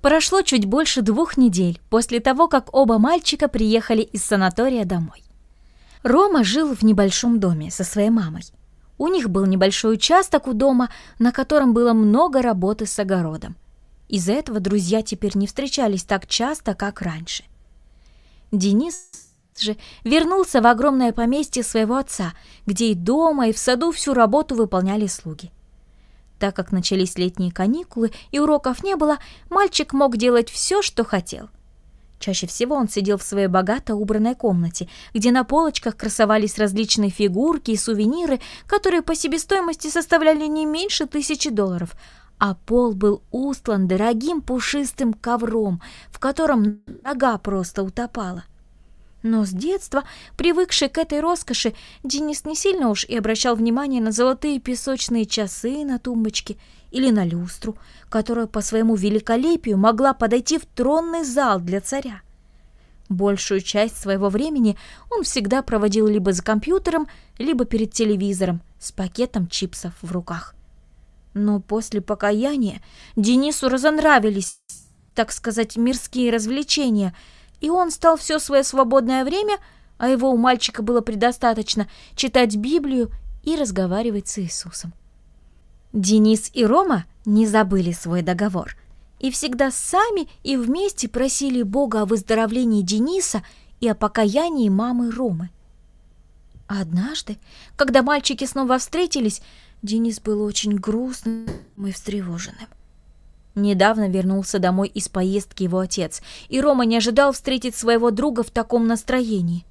Прошло чуть больше 2 недель после того, как оба мальчика приехали из санатория домой. Рома жил в небольшом доме со своей мамой. У них был небольшой участок у дома, на котором было много работы с огородом. Из-за этого друзья теперь не встречались так часто, как раньше. Денис же вернулся в огромное поместье своего отца, где и дома, и в саду всю работу выполняли слуги. Так как начались летние каникулы и уроков не было, мальчик мог делать все, что хотел. Чаще всего он сидел в своей богато убранной комнате, где на полочках красовались различные фигурки и сувениры, которые по себестоимости составляли не меньше $1000, а пол был устлан дорогим пушистым ковром, в котором нога просто утопала. Но с детства, привыкший к этой роскоши, Денис не сильно уж и обращал внимание на золотые песочные часы на тумбочке или на люстру, которая по своему великолепию могла подойти в тронный зал для царя. Большую часть своего времени он всегда проводил либо за компьютером, либо перед телевизором с пакетом чипсов в руках. Но после покаяния Денису разонравились, так сказать, мирские развлечения, и он стал все свое свободное время, а его у мальчика было предостаточно, читать Библию и разговаривать с Иисусом. Денис и Рома не забыли свой договор и всегда сами и вместе просили Бога о выздоровлении Дениса и о покаянии мамы Ромы. Однажды, когда мальчики снова встретились, Денис был очень грустным и встревоженным. Недавно вернулся домой из поездки его отец, и Рома не ожидал встретить своего друга в таком настроении.